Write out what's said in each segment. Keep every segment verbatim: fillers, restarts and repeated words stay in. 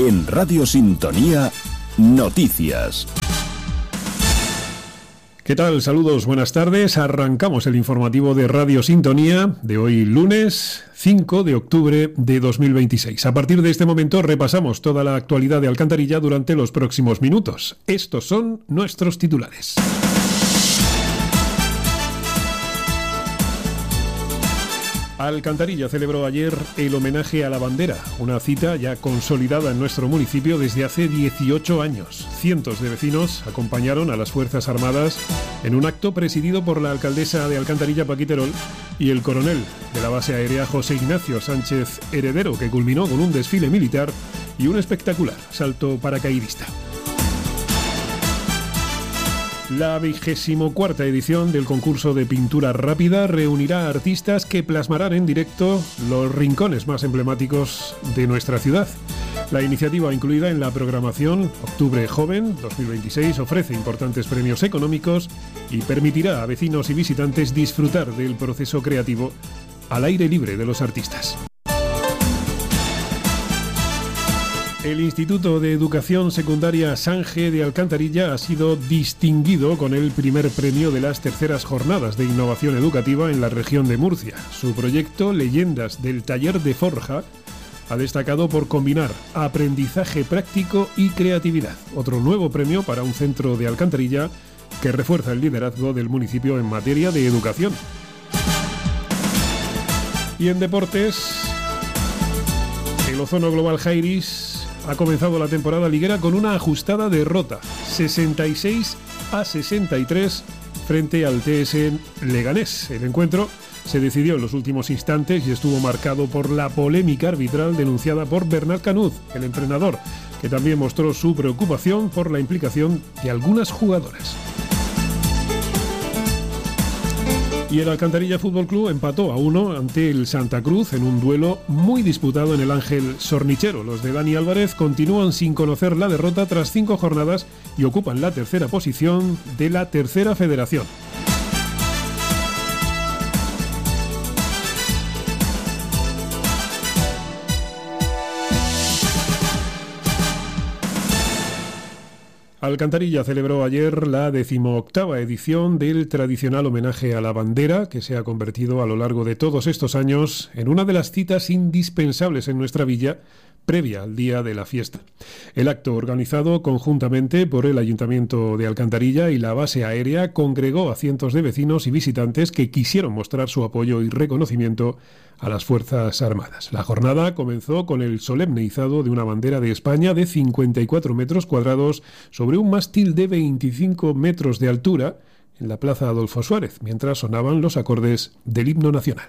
En Radio Sintonía, noticias. ¿Qué tal? Saludos, buenas tardes. Arrancamos el informativo de Radio Sintonía de hoy lunes cinco de octubre de dos mil veintiséis. A partir de este momento repasamos toda la actualidad de Alcantarilla durante los próximos minutos. Estos son nuestros titulares. Alcantarilla celebró ayer el homenaje a la bandera, una cita ya consolidada en nuestro municipio desde hace dieciocho años. Cientos de vecinos acompañaron a las Fuerzas Armadas en un acto presidido por la alcaldesa de Alcantarilla, Paqui Terol, y el coronel de la base aérea, José Ignacio Sánchez Heredero, que culminó con un desfile militar y un espectacular salto paracaidista. La vigésimo cuarta edición del concurso de pintura rápida reunirá a artistas que plasmarán en directo los rincones más emblemáticos de nuestra ciudad. La iniciativa incluida en la programación Octubre Joven dos mil veintiséis ofrece importantes premios económicos y permitirá a vecinos y visitantes disfrutar del proceso creativo al aire libre de los artistas. El Instituto de Educación Secundaria Sange de Alcantarilla ha sido distinguido con el primer premio de las terceras jornadas de innovación educativa en la región de Murcia. Su proyecto Leyendas del Taller de Forja ha destacado por combinar aprendizaje práctico y creatividad. Otro nuevo premio para un centro de Alcantarilla que refuerza el liderazgo del municipio en materia de educación. Y en deportes, el Ozono Global Jairis ha comenzado la temporada liguera con una ajustada derrota, sesenta y seis a sesenta y tres frente al T S Leganés. El encuentro se decidió en los últimos instantes y estuvo marcado por la polémica arbitral denunciada por Bernat Canuz, el entrenador, que también mostró su preocupación por la implicación de algunas jugadoras. Y el Alcantarilla Fútbol Club empató a uno ante el Santa Cruz en un duelo muy disputado en el Ángel Sornichero. Los de Dani Álvarez continúan sin conocer la derrota tras cinco jornadas y ocupan la tercera posición de la tercera federación. Alcantarilla celebró ayer la decimoctava edición del tradicional homenaje a la bandera, que se ha convertido a lo largo de todos estos años en una de las citas indispensables en nuestra villa previa al día de la fiesta. El acto, organizado conjuntamente por el Ayuntamiento de Alcantarilla y la base aérea, congregó a cientos de vecinos y visitantes que quisieron mostrar su apoyo y reconocimiento a las Fuerzas Armadas. La jornada comenzó con el solemne izado de una bandera de España de cincuenta y cuatro metros cuadrados sobre un mástil de veinticinco metros de altura en la Plaza Adolfo Suárez, mientras sonaban los acordes del himno nacional.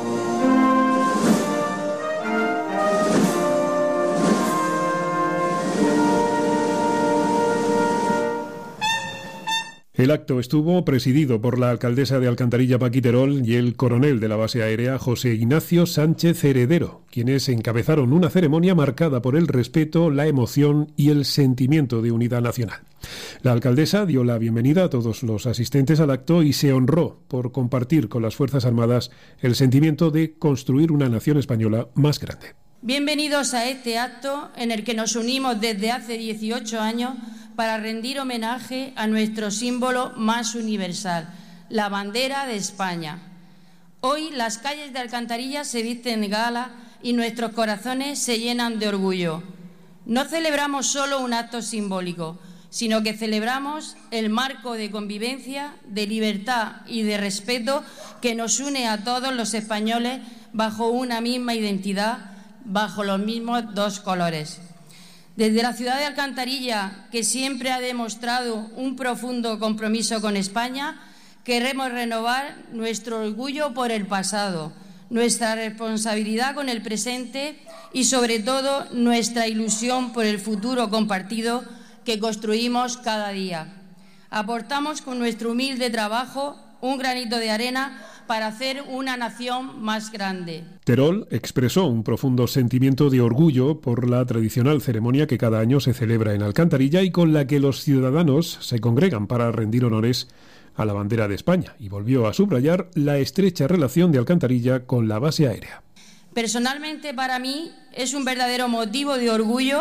El acto estuvo presidido por la alcaldesa de Alcantarilla, Paqui Terol, y el coronel de la base aérea, José Ignacio Sánchez Heredero, quienes encabezaron una ceremonia marcada por el respeto, la emoción y el sentimiento de unidad nacional. La alcaldesa dio la bienvenida a todos los asistentes al acto y se honró por compartir con las Fuerzas Armadas el sentimiento de construir una nación española más grande. Bienvenidos a este acto en el que nos unimos desde hace dieciocho años para rendir homenaje a nuestro símbolo más universal, la bandera de España. Hoy las calles de Alcantarilla se visten de gala y nuestros corazones se llenan de orgullo. No celebramos solo un acto simbólico, sino que celebramos el marco de convivencia, de libertad y de respeto que nos une a todos los españoles bajo una misma identidad, bajo los mismos dos colores. Desde la ciudad de Alcantarilla, que siempre ha demostrado un profundo compromiso con España, queremos renovar nuestro orgullo por el pasado, nuestra responsabilidad con el presente y, sobre todo, nuestra ilusión por el futuro compartido que construimos cada día. Aportamos con nuestro humilde trabajo un granito de arena para hacer una nación más grande. Terol expresó un profundo sentimiento de orgullo por la tradicional ceremonia que cada año se celebra en Alcantarilla y con la que los ciudadanos se congregan para rendir honores a la bandera de España, y volvió a subrayar la estrecha relación de Alcantarilla con la base aérea. Personalmente, para mí, es un verdadero motivo de orgullo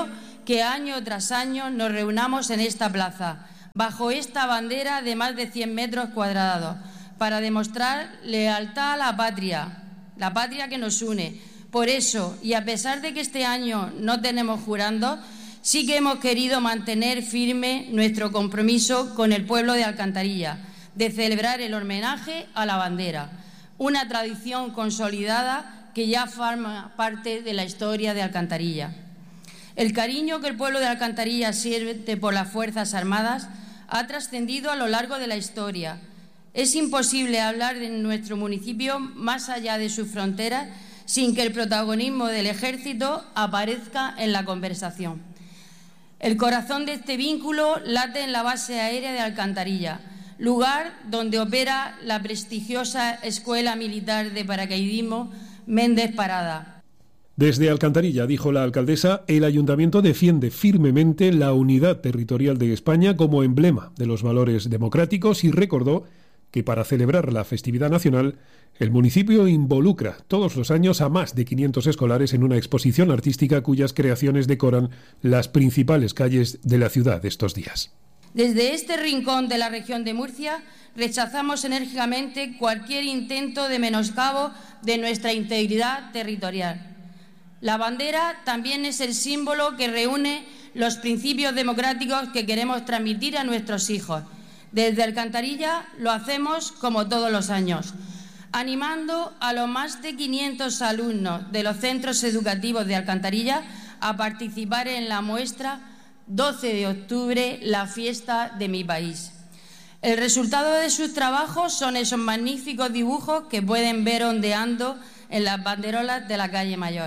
que año tras año nos reunamos en esta plaza, bajo esta bandera de más de cien metros cuadrados, para demostrar lealtad a la patria, la patria que nos une. Por eso, y a pesar de que este año no tenemos jurando, sí que hemos querido mantener firme nuestro compromiso con el pueblo de Alcantarilla, de celebrar el homenaje a la bandera, una tradición consolidada que ya forma parte de la historia de Alcantarilla. El cariño que el pueblo de Alcantarilla siente por las Fuerzas Armadas ha trascendido a lo largo de la historia. Es imposible hablar de nuestro municipio más allá de sus fronteras sin que el protagonismo del Ejército aparezca en la conversación. El corazón de este vínculo late en la base aérea de Alcantarilla, lugar donde opera la prestigiosa Escuela Militar de Paracaidismo Méndez Parada. Desde Alcantarilla, dijo la alcaldesa, el ayuntamiento defiende firmemente la unidad territorial de España como emblema de los valores democráticos y recordó que para celebrar la festividad nacional, el municipio involucra todos los años a más de quinientos escolares en una exposición artística cuyas creaciones decoran las principales calles de la ciudad estos días. Desde este rincón de la región de Murcia rechazamos enérgicamente cualquier intento de menoscabo de nuestra integridad territorial. La bandera también es el símbolo que reúne los principios democráticos que queremos transmitir a nuestros hijos. Desde Alcantarilla lo hacemos como todos los años, animando a los más de quinientos alumnos de los centros educativos de Alcantarilla a participar en la muestra doce de octubre, la fiesta de mi país. El resultado de sus trabajos son esos magníficos dibujos que pueden ver ondeando en las banderolas de la calle Mayor.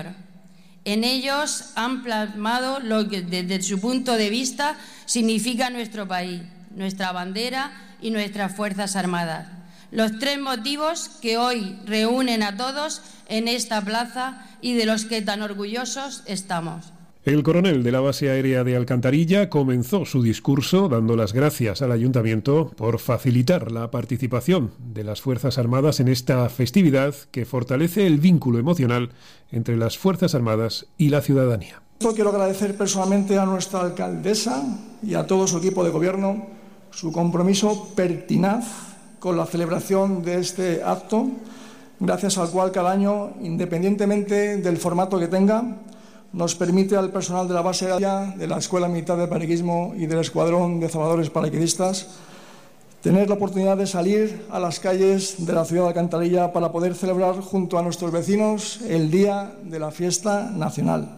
En ellos han plasmado lo que desde su punto de vista significa nuestro país, nuestra bandera y nuestras Fuerzas Armadas. Los tres motivos que hoy reúnen a todos en esta plaza y de los que tan orgullosos estamos. El coronel de la base aérea de Alcantarilla comenzó su discurso dando las gracias al ayuntamiento por facilitar la participación de las Fuerzas Armadas en esta festividad que fortalece el vínculo emocional entre las Fuerzas Armadas y la ciudadanía. Quiero agradecer personalmente a nuestra alcaldesa y a todo su equipo de gobierno su compromiso pertinaz con la celebración de este acto, gracias al cual cada año, independientemente del formato que tenga, nos permite al personal de la base aérea, de la Escuela Militar de Paracaidismo y del Escuadrón de Zabadores Paracaidistas tener la oportunidad de salir a las calles de la ciudad de Alcantarilla para poder celebrar junto a nuestros vecinos el Día de la Fiesta Nacional.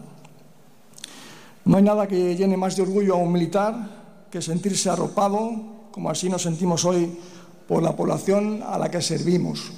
No hay nada que llene más de orgullo a un militar que sentirse arropado, como así nos sentimos hoy, por la población a la que servimos.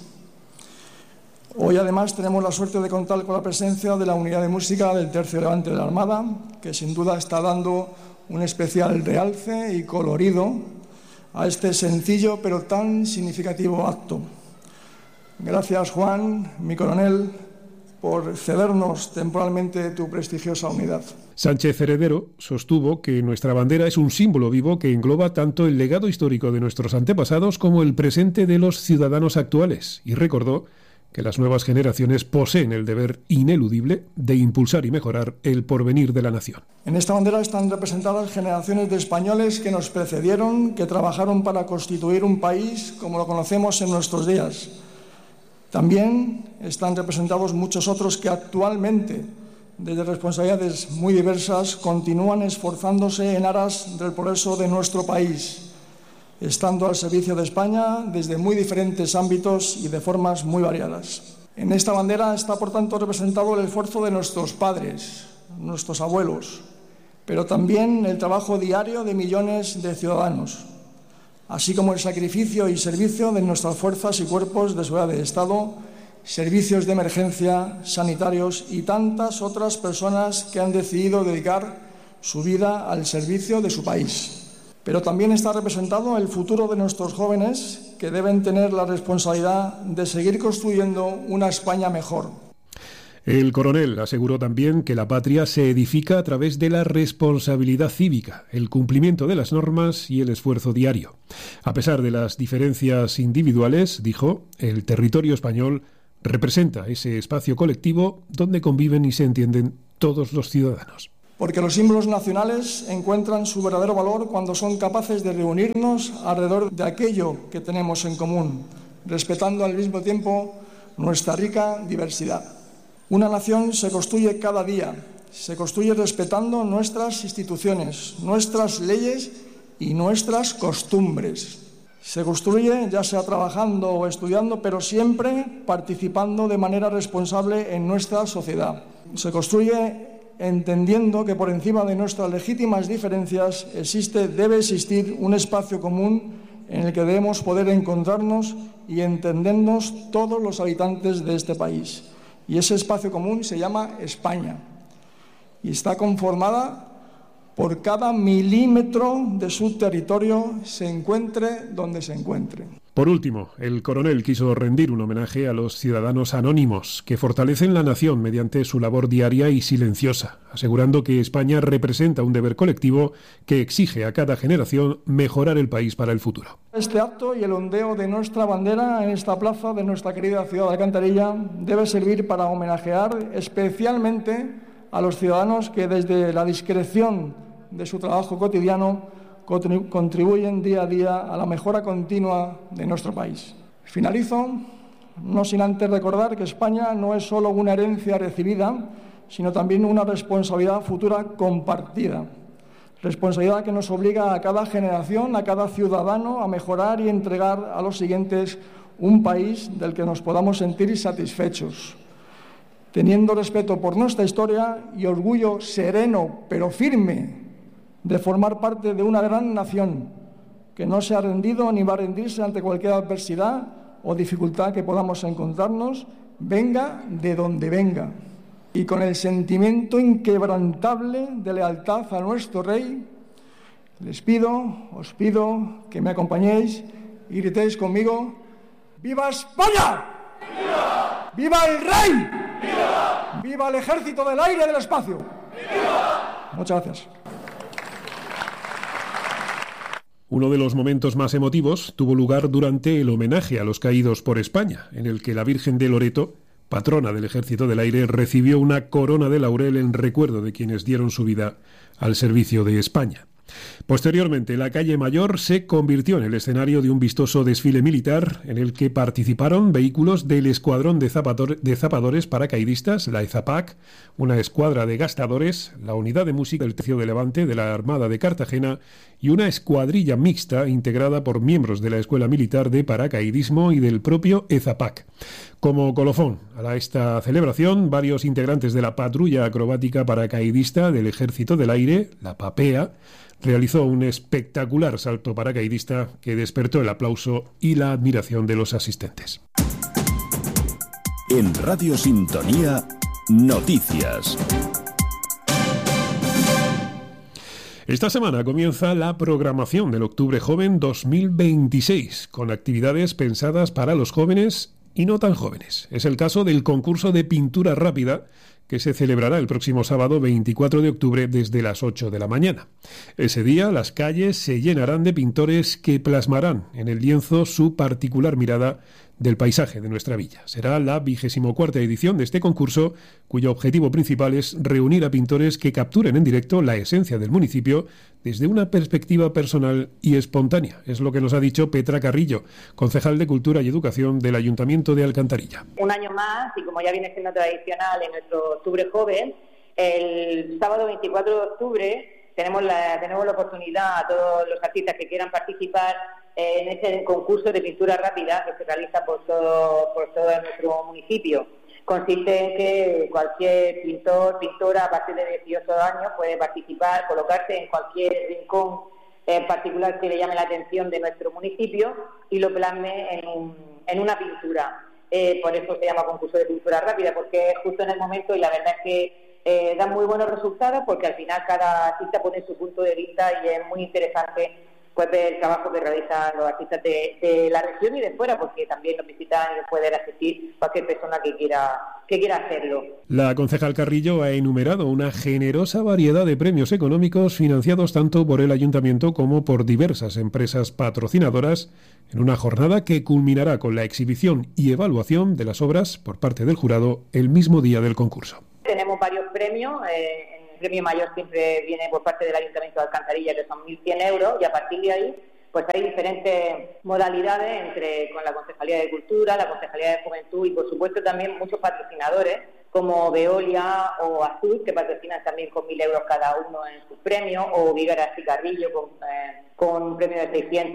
Hoy, además, tenemos la suerte de contar con la presencia de la unidad de música del Tercio Levante de la Armada, que sin duda está dando un especial realce y colorido a este sencillo pero tan significativo acto. Gracias, Juan, mi coronel, por cedernos temporalmente tu prestigiosa unidad. Sánchez Heredero sostuvo que nuestra bandera es un símbolo vivo que engloba tanto el legado histórico de nuestros antepasados como el presente de los ciudadanos actuales y recordó que las nuevas generaciones poseen el deber ineludible de impulsar y mejorar el porvenir de la nación. En esta bandera están representadas generaciones de españoles que nos precedieron, que trabajaron para constituir un país como lo conocemos en nuestros días. También están representados muchos otros que actualmente, desde responsabilidades muy diversas, continúan esforzándose en aras del progreso de nuestro país, estando al servicio de España desde muy diferentes ámbitos y de formas muy variadas. En esta bandera está, por tanto, representado el esfuerzo de nuestros padres, nuestros abuelos, pero también el trabajo diario de millones de ciudadanos, así como el sacrificio y servicio de nuestras fuerzas y cuerpos de seguridad del Estado, servicios de emergencia, sanitarios y tantas otras personas que han decidido dedicar su vida al servicio de su país. Pero también está representado el futuro de nuestros jóvenes que deben tener la responsabilidad de seguir construyendo una España mejor. El coronel aseguró también que la patria se edifica a través de la responsabilidad cívica, el cumplimiento de las normas y el esfuerzo diario. A pesar de las diferencias individuales, dijo, el territorio español representa ese espacio colectivo donde conviven y se entienden todos los ciudadanos. porque los símbolos nacionales encuentran su verdadero valor cuando son capaces de reunirnos alrededor de aquello que tenemos en común, respetando al mismo tiempo nuestra rica diversidad. Una nación se construye cada día, se construye respetando nuestras instituciones, nuestras leyes y nuestras costumbres. Se construye ya sea trabajando o estudiando, pero siempre participando de manera responsable en nuestra sociedad. Se construye entendiendo que por encima de nuestras legítimas diferencias existe, debe existir un espacio común en el que debemos poder encontrarnos y entendernos todos los habitantes de este país. Y ese espacio común se llama España y está conformada por cada milímetro de su territorio, se encuentre donde se encuentre. Por último, el coronel quiso rendir un homenaje a los ciudadanos anónimos que fortalecen la nación mediante su labor diaria y silenciosa, asegurando que España representa un deber colectivo que exige a cada generación mejorar el país para el futuro. Este acto y el ondeo de nuestra bandera en esta plaza de nuestra querida ciudad de Alcantarilla debe servir para homenajear especialmente a los ciudadanos que desde la discreción de su trabajo cotidiano contribuyen día a día a la mejora continua de nuestro país. Finalizo, no sin antes recordar que España no es solo una herencia recibida, sino también una responsabilidad futura compartida. Responsabilidad que nos obliga a cada generación, a cada ciudadano, a mejorar y entregar a los siguientes un país del que nos podamos sentir satisfechos, teniendo respeto por nuestra historia y orgullo sereno pero firme de formar parte de una gran nación que no se ha rendido ni va a rendirse ante cualquier adversidad o dificultad que podamos encontrarnos, venga de donde venga. Y con el sentimiento inquebrantable de lealtad a nuestro rey, les pido, os pido que me acompañéis y gritéis conmigo: ¡Viva España! ¡Viva! ¡Viva el rey! ¡Viva! ¡Viva el ejército del aire y del espacio! ¡Viva! Muchas gracias. Uno de los momentos más emotivos tuvo lugar durante el homenaje a los caídos por España, en el que la Virgen de Loreto, patrona del Ejército del Aire, recibió una corona de laurel en recuerdo de quienes dieron su vida al servicio de España. Posteriormente, la calle Mayor se convirtió en el escenario de un vistoso desfile militar en el que participaron vehículos del Escuadrón de, Zapador- de Zapadores Paracaidistas, la EZAPAC, una escuadra de gastadores, la Unidad de Música del Tercio de Levante de la Armada de Cartagena y una escuadrilla mixta integrada por miembros de la Escuela Militar de Paracaidismo y del propio EZAPAC. Como colofón a esta celebración, varios integrantes de la Patrulla Acrobática Paracaidista del Ejército del Aire, la PAPEA, realizó un espectacular salto paracaidista que despertó el aplauso y la admiración de los asistentes. En Radio Sintonía, noticias. Esta semana comienza la programación del Octubre Joven dos mil veintiséis, con actividades pensadas para los jóvenes y no tan jóvenes. Es el caso del concurso de pintura rápida, que se celebrará el próximo sábado veinticuatro de octubre desde las ocho de la mañana. Ese día las calles se llenarán de pintores que plasmarán en el lienzo su particular mirada del paisaje de nuestra villa. Será la vigésimo cuarta edición de este concurso, cuyo objetivo principal es reunir a pintores que capturen en directo la esencia del municipio desde una perspectiva personal y espontánea. Es lo que nos ha dicho Petra Carrillo, concejal de Cultura y Educación del Ayuntamiento de Alcantarilla. Un año más, y como ya viene siendo tradicional en nuestro Octubre Joven, el sábado veinticuatro de octubre tenemos la, tenemos la oportunidad a todos los artistas que quieran participar en ese concurso de pintura rápida que se realiza por todo, por todo nuestro municipio. Consiste en que cualquier pintor, pintora a partir de dieciocho años puede participar, colocarse en cualquier rincón en particular que le llame la atención de nuestro municipio y lo plasme en, un, en una pintura. Eh, por eso se llama concurso de pintura rápida, porque es justo en el momento y la verdad es que eh, dan muy buenos resultados, porque al final cada artista pone su punto de vista y es muy interesante pues ver el trabajo que realizan los artistas de, de la región y de fuera, porque también nos visitan y pueden asistir cualquier persona que quiera que quiera hacerlo. La concejal Carrillo ha enumerado una generosa variedad de premios económicos financiados tanto por el Ayuntamiento como por diversas empresas patrocinadoras en una jornada que culminará con la exhibición y evaluación de las obras por parte del jurado el mismo día del concurso. Tenemos varios premios eh, en premio mayor siempre viene por parte del Ayuntamiento de Alcantarilla, que son mil cien euros, y a partir de ahí pues hay diferentes modalidades entre con la Concejalía de Cultura, la Concejalía de Juventud y, por supuesto, también muchos patrocinadores como Veolia o Azul, que patrocinan también con mil euros cada uno en sus premios, o Vígaras y Carrillo con, eh, con un premio de seiscientos